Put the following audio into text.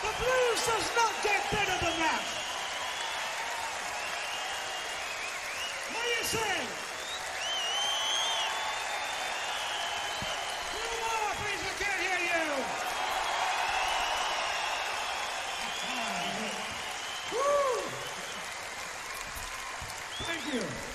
The blues does not get better than that. What do you say? Two more, please. I can't hear you. Woo! Thank you.